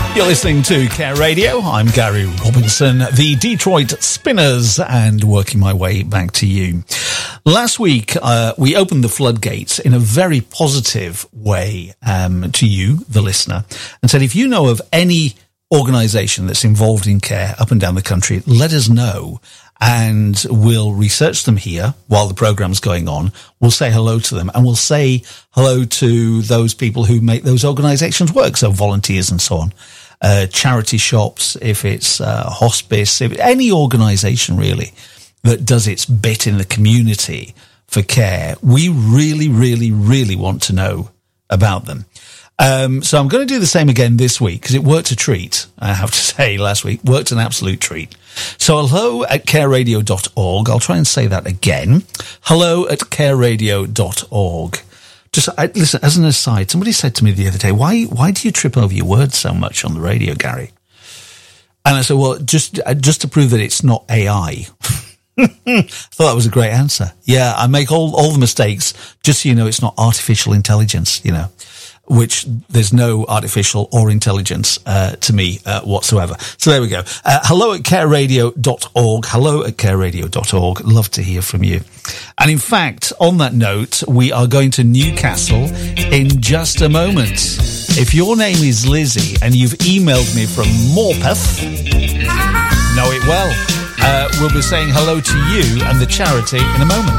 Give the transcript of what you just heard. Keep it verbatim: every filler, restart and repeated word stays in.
You're listening to Care Radio. I'm Gary Robinson, the Detroit Spinners, and working my way back to you. Last week, uh, we opened the floodgates in a very positive way um, to you, the listener, and said if you know of any organisation that's involved in care up and down the country, let us know. And we'll research them here while the program's going on. We'll say hello to them, and we'll say hello to those people who make those organisations work, so volunteers and so on. Uh, charity shops, if it's uh, hospice, if any organisation really that does its bit in the community for care, we really, really, really want to know about them. Um, so I'm going to do the same again this week because it worked a treat, I have to say, last week. Worked an absolute treat. So hello at care radio dot org. I'll try and say that again. Hello at care radio dot org. Just I, listen, as an aside, somebody said to me the other day, why why do you trip over your words so much on the radio, Gary? And I said, well, just just to prove that it's not A I. I thought that was a great answer. Yeah, I make all, all the mistakes just so you know it's not artificial intelligence, you know, which there's no artificial or intelligence uh, to me uh, whatsoever. So there we go. Uh, hello at care radio dot org. Hello at care radio dot org. Love to hear from you. And in fact, on that note, we are going to Newcastle in just a moment. If your name is Lizzie and you've emailed me from Morpeth, know it well. Uh, we'll be saying hello to you and the charity in a moment.